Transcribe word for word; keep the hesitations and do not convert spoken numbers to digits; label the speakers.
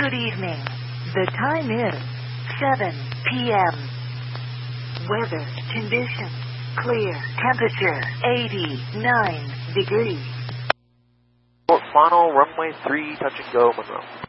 Speaker 1: Good evening. The time is seven p m Weather conditions clear. Temperature eighty-nine degrees.
Speaker 2: Fort Final, runway three, touch and go, Monroe.